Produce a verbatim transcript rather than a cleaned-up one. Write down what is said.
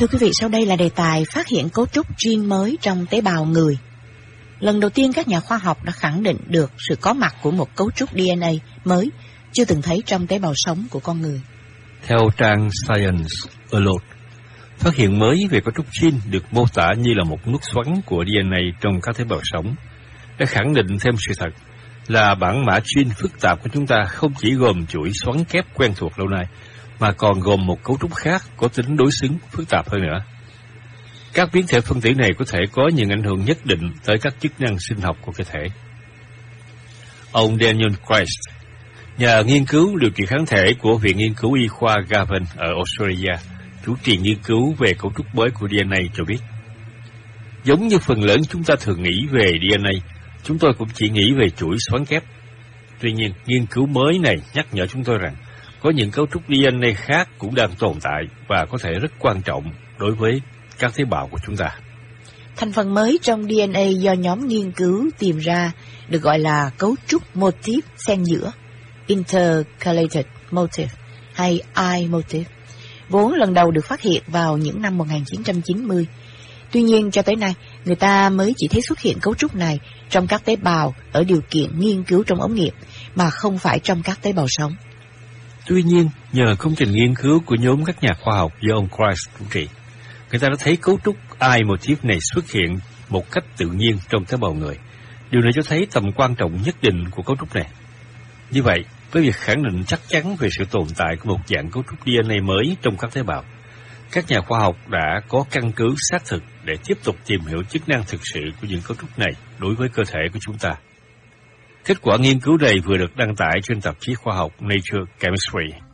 Thưa quý vị, sau đây là đề tài phát hiện cấu trúc gene mới trong tế bào người. Lần đầu tiên các nhà khoa học đã khẳng định được sự có mặt của một cấu trúc đê en a mới chưa từng thấy trong tế bào sống của con người. Theo trang Science Alert, phát hiện mới về cấu trúc gene được mô tả như là một nút xoắn của đê en a trong các tế bào sống, đã khẳng định thêm sự thật là bản mã gene phức tạp của chúng ta không chỉ gồm chuỗi xoắn kép quen thuộc lâu nay, mà còn gồm một cấu trúc khác có tính đối xứng phức tạp hơn nữa. Các biến thể phân tử này có thể có những ảnh hưởng nhất định tới các chức năng sinh học của cơ thể. Ông Daniel Christ, nhà nghiên cứu điều trị kháng thể của Viện Nghiên cứu Y khoa Garvan ở Australia, chủ trì nghiên cứu về cấu trúc mới của đê en a cho biết, giống như phần lớn chúng ta thường nghĩ về đê en a, chúng tôi cũng chỉ nghĩ về chuỗi xoắn kép. Tuy nhiên, nghiên cứu mới này nhắc nhở chúng tôi rằng có những cấu trúc đê en a khác cũng đang tồn tại và có thể rất quan trọng đối với các tế bào của chúng ta. Thành phần mới trong đê en a do nhóm nghiên cứu tìm ra được gọi là cấu trúc motif xen giữa, intercalated motif hay I-motif, vốn lần đầu được phát hiện vào những năm một nghìn chín trăm chín mươi. Tuy nhiên, cho tới nay, người ta mới chỉ thấy xuất hiện cấu trúc này trong các tế bào ở điều kiện nghiên cứu trong ống nghiệm, mà không phải trong các tế bào sống. Tuy nhiên, nhờ công trình nghiên cứu của nhóm các nhà khoa học do ông Christ chủ trì, người ta đã thấy cấu trúc I-motif này xuất hiện một cách tự nhiên trong tế bào người. Điều này cho thấy tầm quan trọng nhất định của cấu trúc này. Như vậy, với việc khẳng định chắc chắn về sự tồn tại của một dạng cấu trúc đê en a mới trong các tế bào, các nhà khoa học đã có căn cứ xác thực để tiếp tục tìm hiểu chức năng thực sự của những cấu trúc này đối với cơ thể của chúng ta. Kết quả nghiên cứu này vừa được đăng tải trên tạp chí khoa học Nature Chemistry.